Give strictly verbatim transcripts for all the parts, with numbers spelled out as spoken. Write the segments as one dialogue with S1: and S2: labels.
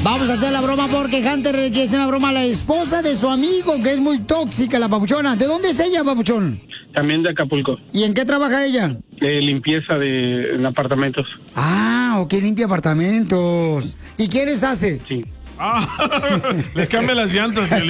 S1: Vamos a hacer la broma porque Hunter le quiere hacer una broma a la esposa de su amigo, que es muy tóxica, la papuchona. ¿De dónde es ella, papuchón?
S2: También de Acapulco.
S1: ¿Y en qué trabaja ella?
S2: De limpieza de en apartamentos.
S1: Ah, ok, limpia apartamentos. ¿Y quién les hace?
S2: Sí.
S3: Ah, les cambia las llantas, Piolín.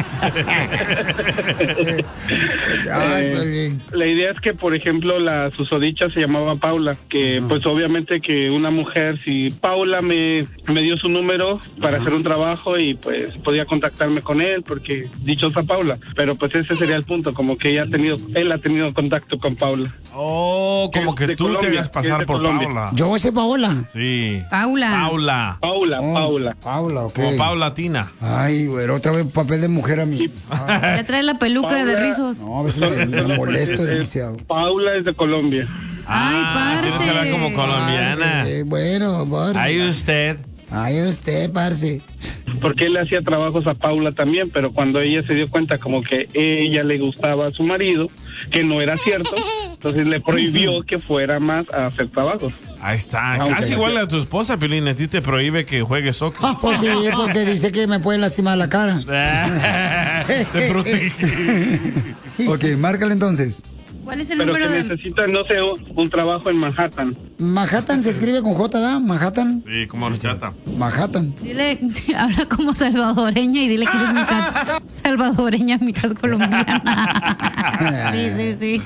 S2: Eh, la idea es que, por ejemplo, la susodicha se llamaba Paula, que pues obviamente que una mujer, si Paula me, me dio su número para hacer un trabajo y pues podía contactarme con él, porque dichosa Paula, pero pues ese sería el punto, como que ella ha tenido, él ha tenido contacto con Paula.
S3: Oh, como que, que tú Colombia, te hagas pasar por Colombia. Paula.
S1: Yo voy a ser Paola.
S3: Sí.
S4: Paula.
S3: Paula.
S2: Paula,
S1: oh,
S2: Paula.
S1: Paula, ok.
S3: Como Paulatina.
S1: Ay, güey, otra vez papel de mujer a mí.
S4: Ah. Ya trae la peluca Paula, de rizos.
S1: No, a veces me, me molesto demasiado.
S2: Paula es de Colombia.
S4: Ay, parce.
S3: Tienes que hablar como colombiana.
S1: Parce, bueno, parce.
S3: Ahí usted.
S1: Ay, usted, parce.
S2: Porque él le hacía trabajos a Paula también, pero cuando ella se dio cuenta como que ella le gustaba a su marido, que no era cierto, entonces le prohibió que fuera más a hacer trabajos.
S3: Ahí está,
S1: ah,
S3: casi
S1: okay.
S3: igual a tu esposa, Piolín, a ti te prohíbe que juegues soccer.
S1: Ah, pues sí, porque dice que me puede lastimar la cara.
S3: Te protege.
S1: Ok, márcale entonces.
S4: ¿Cuál es el
S2: Pero
S4: número
S2: que
S4: de...?
S2: necesita, no sé, un, un trabajo en Manhattan.
S1: Manhattan se escribe con J, ¿da? Manhattan.
S3: Sí, como horchata.
S1: Manhattan.
S4: Dile, habla como salvadoreña y dile que eres mitad salvadoreña, mitad colombiana. Sí, sí, sí.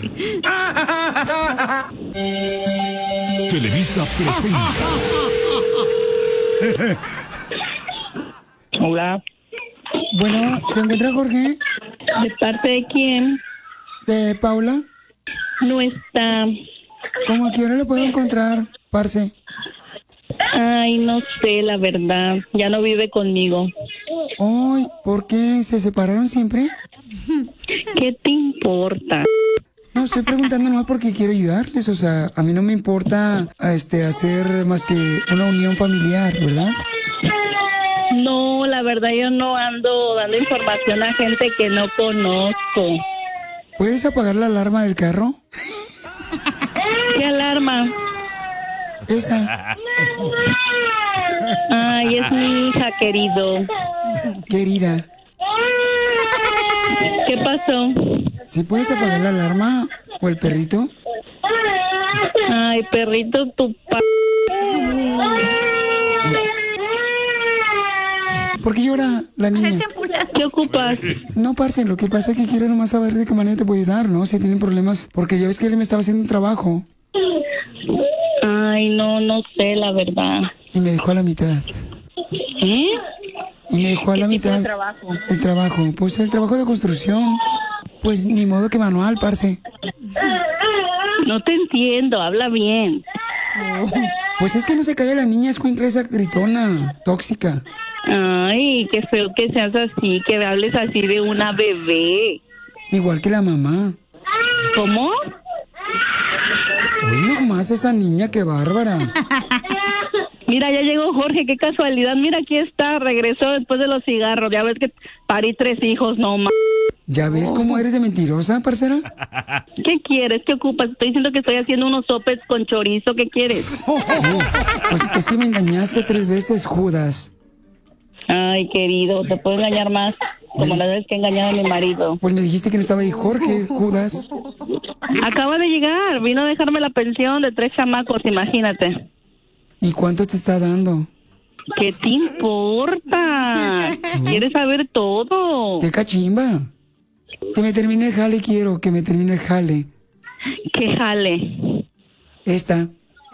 S5: Televisa presenta.
S6: Hola.
S1: Bueno, ¿se encuentra Jorge?
S6: ¿De parte de quién?
S1: ¿De Paula?
S6: No está.
S1: ¿Cómo a qué hora lo puedo encontrar, parce?
S6: Ay, no sé, la verdad. Ya no vive conmigo.
S1: Ay, ¿por qué? ¿Se separaron siempre?
S6: ¿Qué te importa?
S1: No, estoy preguntando nomás porque quiero ayudarles. O sea, a mí no me importa este, hacer más que una unión familiar, ¿verdad?
S6: No, la verdad yo no ando dando información a gente que no conozco.
S1: ¿Puedes apagar la alarma del carro?
S6: ¿Qué alarma?
S1: Esa.
S6: Ay, es mi hija, querido.
S1: Querida.
S6: ¿Qué pasó?
S1: ¿Sí puedes apagar la alarma o el perrito?
S6: Ay, perrito, tu pa...
S1: ¿Por qué llora la niña?
S6: ¿Qué ocupas?
S1: No, parce, lo que pasa es que quiero nomás saber de qué manera te puedo ayudar, ¿no? Si tienen problemas, porque ya ves que él me estaba haciendo un trabajo.
S6: Ay, no, no sé, la verdad.
S1: Y me dejó a la mitad.
S6: ¿Eh?
S1: Y me dejó a la
S6: ¿Qué tipo
S1: mitad.
S6: de trabajo?
S1: El trabajo, pues el trabajo de construcción. Pues ni modo que manual, parce.
S6: No te entiendo, habla bien.
S1: Pues es que no se calla la niña, es cuinclesa gritona, tóxica.
S6: Ay, qué feo que seas así, que hables así de una bebé.
S1: Igual que la mamá.
S6: ¿Cómo?
S1: Uy, nomás esa niña, qué bárbara.
S6: Mira, ya llegó Jorge, qué casualidad. Mira, aquí está, regresó después de los cigarros. Ya ves que parí tres hijos, no más.
S1: ¿Ya ves cómo eres de mentirosa, parcera?
S6: ¿Qué quieres? ¿Qué ocupas? Estoy diciendo que estoy haciendo unos sopes con chorizo. ¿Qué quieres?
S1: Pues es que me engañaste tres veces, Judas.
S6: Ay, querido, ¿te puedo engañar más? Como la vez que he engañado a mi marido.
S1: Pues me dijiste que no estaba ahí Jorge, Judas.
S6: Acaba de llegar, vino a dejarme la pensión de tres chamacos, imagínate.
S1: ¿Y cuánto te está dando?
S6: ¿Qué te importa? ¿Quieres saber todo?
S1: ¡Qué cachimba! Que me termine el jale, quiero, que me termine el jale.
S6: ¿Qué jale?
S1: Esta.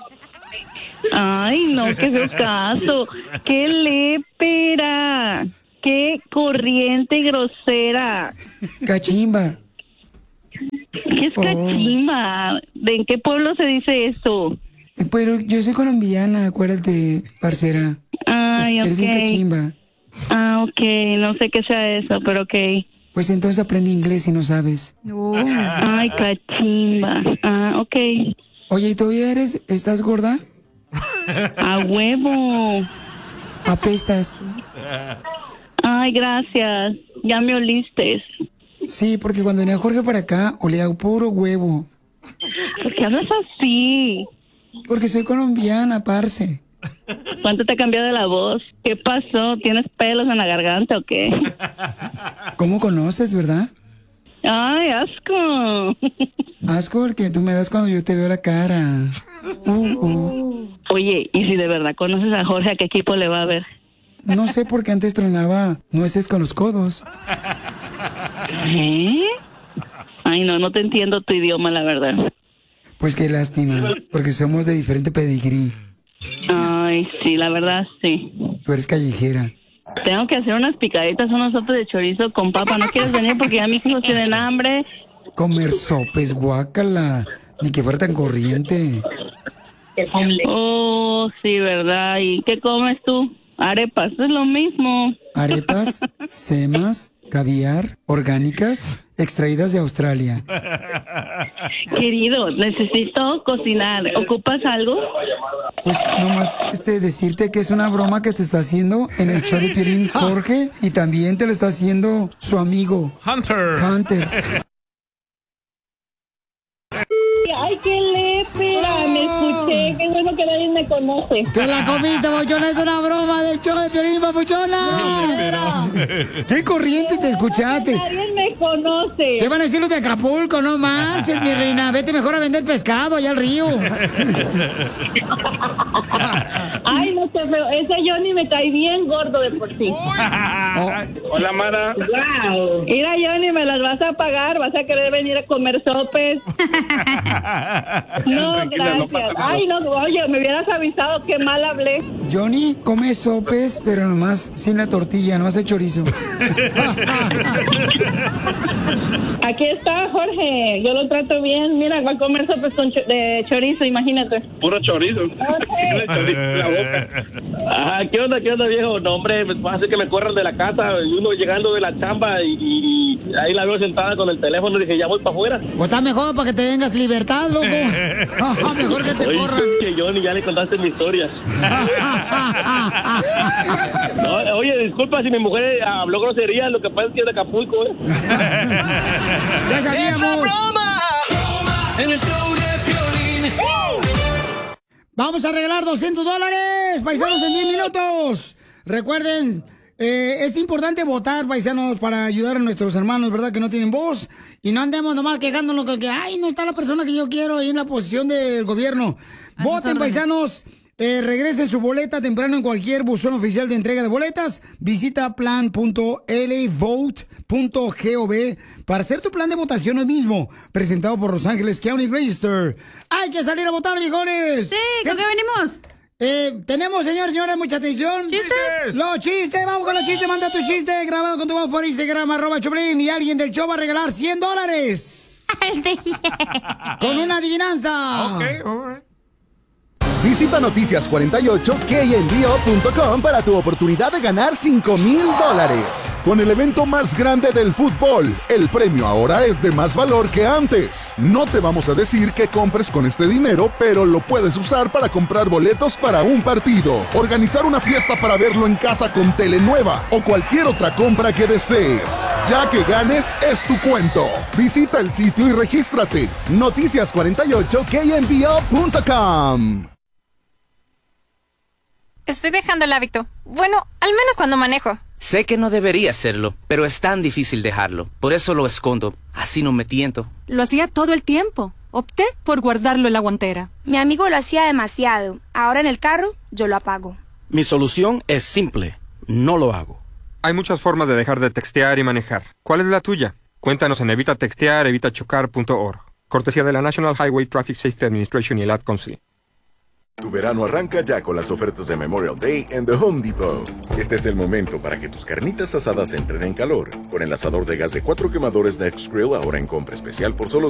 S6: Ay, no, qué feo caso. ¡Qué lépera! ¡Qué corriente y grosera!
S1: Cachimba.
S6: ¿Qué es cachimba? ¿De en qué pueblo se dice eso?
S1: Pero yo soy colombiana, acuérdate, parcera.
S6: Ay,
S1: es, eres bien
S6: ok.
S1: cachimba.
S6: Ah, ok, no sé qué sea eso, pero ok.
S1: Pues entonces aprende inglés si no sabes.
S4: Uh.
S6: Ay, cachimba. Ah, ok.
S1: Oye, ¿y todavía eres, estás gorda?
S6: A huevo.
S1: Apestas.
S6: Ay, gracias. Ya me oliste.
S1: Sí, porque cuando venía Jorge para acá, olía puro huevo.
S6: ¿Por qué hablas así?
S1: Porque soy colombiana, parce.
S6: ¿Cuánto te ha cambiado la voz? ¿Qué pasó? ¿Tienes pelos en la garganta o qué?
S1: ¿Cómo conoces, verdad?
S6: Ay, asco.
S1: Asco porque tú me das cuando yo te veo la cara. Uh, uh.
S6: Oye, ¿y si de verdad conoces a Jorge, a qué equipo le va a ver?
S1: No sé por qué antes tronaba nueces con los codos.
S6: ¿Eh? Ay, no, no te entiendo tu idioma, la verdad.
S1: Pues qué lástima, porque somos de diferente pedigrí.
S6: Ay, sí, la verdad, sí.
S1: Tú eres callejera.
S6: Tengo que hacer unas picaditas, unos sopes de chorizo con papa. ¿No quieres venir? Porque ya mis hijos tienen hambre.
S1: Comer sopes, guácala. Ni que fuera tan corriente.
S6: Oh, sí, ¿verdad? ¿Y qué comes tú? Arepas, es lo mismo.
S1: Arepas, semas, caviar, orgánicas, extraídas de Australia.
S6: Querido, necesito cocinar. ¿Ocupas algo?
S1: Pues nomás este, decirte que es una broma que te está haciendo en el show de Piolín Jorge, y también te lo está haciendo su amigo
S3: Hunter.
S1: Hunter.
S6: Ay, qué lepera, me escuché, qué bueno que nadie me conoce.
S1: Te la comiste, papuchona, es una broma del show de Piolín, papuchona. Qué corriente te escuchaste.
S6: Nadie me conoce.
S1: ¿Qué van a decir los de Acapulco? No marches, mi reina, vete mejor a vender pescado allá al río.
S6: Ay, no sé, pero ese Johnny me cae bien gordo de por sí.
S2: Oh. Hola, Mara.
S6: Wow. Mira, Johnny, me las vas a pagar, vas a querer venir a comer sopes. No, gracias. No, ay, no, oye, me hubieras avisado, qué mal hablé.
S1: Johnny come sopes, pero nomás sin la tortilla, no hace chorizo.
S6: Aquí está Jorge, yo lo trato bien. Mira, va a comer sopes con cho de chorizo, imagínate.
S2: Puro chorizo. Okay. Chorizo en la boca.
S5: Ah, ¿qué onda, qué onda, viejo? No, hombre, va a hacer que me corran de la casa. Y uno llegando de la chamba y, y ahí la veo sentada con el teléfono y dije, ya voy para afuera.
S1: Pues está mejor para que te vengas libertad, loco. Oh, mejor que te
S5: Oye,
S1: corran.
S5: Que Johnny, ya le contaste mi historia. No, oye, disculpa si mi mujer habló grosería, lo que pasa es que es de Acapulco, ¿eh?
S1: ¡Ya sabíamos!
S7: Broma en el show de Piolín.
S1: Vamos a regalar doscientos dólares, paisanos, en diez minutos. Recuerden, eh, es importante votar, paisanos, para ayudar a nuestros hermanos, ¿verdad? Que no tienen voz. Y no andemos nomás quejándonos con que, ay, no está la persona que yo quiero ahí en la posición del gobierno. Voten, paisanos. Eh, regresen su boleta temprano en cualquier buzón oficial de entrega de boletas. Visita plan punto l vote punto gov para hacer tu plan de votación hoy mismo. Presentado por Los Ángeles County Register. ¡Hay que salir a votar, viejones!
S4: Sí, ¿con qué venimos?
S1: Eh, tenemos, señores, señoras, mucha atención.
S4: ¿Chistes?
S1: Los chistes, vamos con los chistes. Manda tu chiste grabado con tu voz por Instagram, arroba Choplin, y alguien del show va a regalar cien dólares. Con una adivinanza.
S3: Ok, alright.
S8: Visita noticias cuarenta y ocho K M B O punto com para tu oportunidad de ganar cinco mil dólares. Con el evento más grande del fútbol, el premio ahora es de más valor que antes. No te vamos a decir qué compres con este dinero, pero lo puedes usar para comprar boletos para un partido, organizar una fiesta para verlo en casa con tele nueva o cualquier otra compra que desees. Ya que ganes, es tu cuento. Visita el sitio y regístrate. noticias cuarenta y ocho K M B O punto com.
S9: Estoy dejando el hábito. Bueno, al menos cuando manejo.
S10: Sé que no debería hacerlo, pero es tan difícil dejarlo. Por eso lo escondo. Así no me tiento.
S9: Lo hacía todo el tiempo. Opté por guardarlo en la guantera.
S11: Mi amigo lo hacía demasiado. Ahora en el carro, yo lo apago.
S12: Mi solución es simple. No lo hago.
S13: Hay muchas formas de dejar de textear y manejar. ¿Cuál es la tuya? Cuéntanos en evita textear evita chocar punto org. Cortesía de la National Highway Traffic Safety Administration y el Ad Council.
S14: Tu verano arranca ya con las ofertas de Memorial Day en The Home Depot. Este es el momento para que tus carnitas asadas entren en calor. Con el asador de gas de cuatro quemadores Next Grill ahora en compra especial por solo